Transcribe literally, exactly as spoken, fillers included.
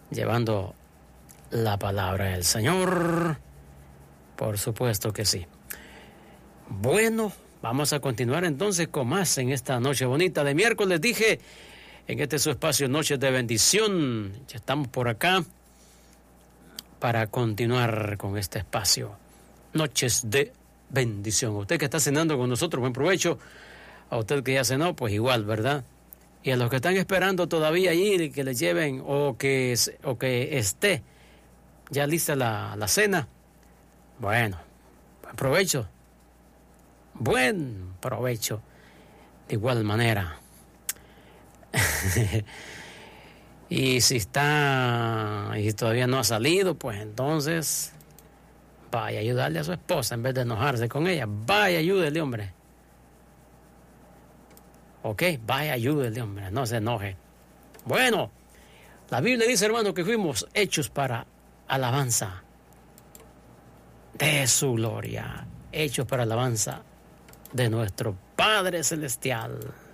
llevando la palabra del Señor. Por supuesto que sí. Bueno, vamos a continuar entonces con más en esta noche bonita de miércoles. Dije, en este su espacio Noches de Bendición. Ya estamos por acá para continuar con este espacio. Noches de Bendición. Usted que está cenando con nosotros, buen provecho. A usted que ya cenó, pues igual, ¿verdad? Y a los que están esperando todavía allí que les lleven o que, o que esté ya lista la, la cena, bueno, buen provecho. Buen provecho. De igual manera. Y si está y todavía no ha salido, pues entonces vaya a ayudarle a su esposa en vez de enojarse con ella. Vaya, ayúdele, hombre. Ok, vaya, ayúdele, hombre, no se enoje. Bueno, la Biblia dice, hermano, que fuimos hechos para alabanza de su gloria, hechos para alabanza de nuestro Padre Celestial.